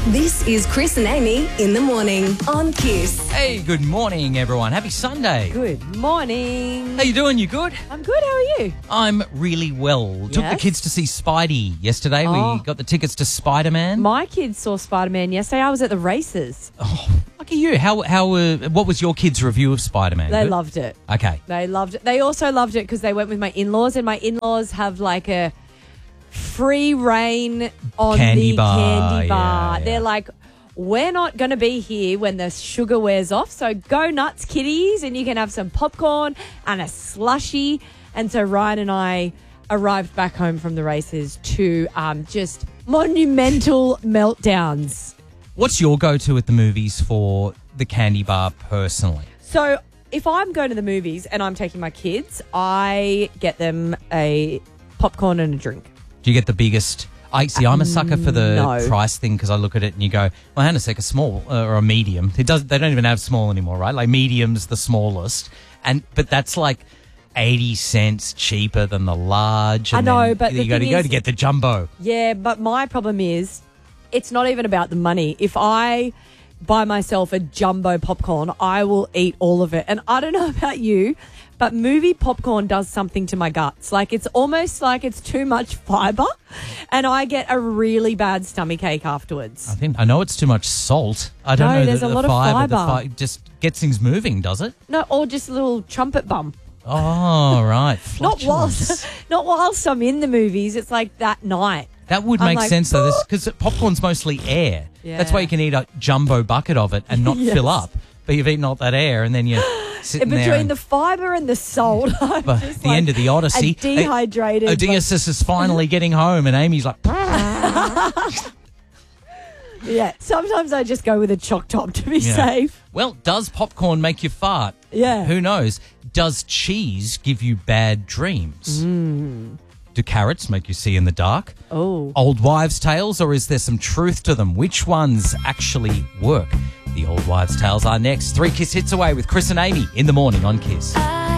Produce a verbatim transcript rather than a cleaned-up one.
This is Chris and Amy in the morning on Kiss. Hey, good morning, everyone. Happy Sunday. Good morning. How you doing? You good? I'm good. How are you? I'm really well. Took the Yes? kids to see Spidey yesterday. Oh. We got the tickets to Spider-Man. My kids saw Spider-Man yesterday. I was at the races. Oh, lucky you. How how uh, what was your kids' review of Spider-Man? They Good? loved it. Okay. They loved it. They also loved it because they went with my in-laws, and my in-laws have like a free reign on Candy the bar, candy bar. yeah, yeah. They're like, we're not going to be here when the sugar wears off, so go nuts, kiddies, and you can have some popcorn and a slushie. And so Ryan and I arrived back home from the races to um, just monumental meltdowns. What's your go-to at the movies for the candy bar personally? So if I'm going to the movies and I'm taking my kids, I get them a popcorn and a drink. Do you get the biggest? I see. I'm a sucker for the No. price thing because I look at it and you go, "Well, hang on a sec, a small uh, or a medium." It does. They don't even have small anymore, right? Like medium's the smallest, and but that's like eighty cents cheaper than the large. I and know, then but the you got to thing go is- to get the jumbo. Yeah, but my problem is it's not even about the money. If I buy myself a jumbo popcorn, I will eat all of it. And I don't know about you, but movie popcorn does something to my guts. Like it's almost like it's too much fiber and I get a really bad stomach ache afterwards. I think I know it's too much salt. I don't No, know. there's the, a the lot of fiber, the fibre. fi- just gets things moving, does it? No, or just a little trumpet bum. Oh, right. Not Flatulence. whilst, not whilst I'm in the movies. It's like that night. That would I'm make like, sense though, because popcorn's mostly air. That's why Yeah. you can eat a jumbo bucket of it and not Yes. fill up. But you've eaten all that air, and then you're sitting there. Between and- the fiber and the salt, I'm But just the like end of the Odyssey, a dehydrated. Odysseus is finally getting home, and Amy's like, Yeah, sometimes I just go with a choc top to be Yeah. safe. well, does popcorn make you fart? Yeah. Who knows? Does cheese give you bad dreams? Do carrots make you see in the dark? Oh. Old wives' tales, or is there some truth to them? Which ones actually work? The old wives' tales are next. Three Kiss hits away with Chris and Amy in the morning on Kiss.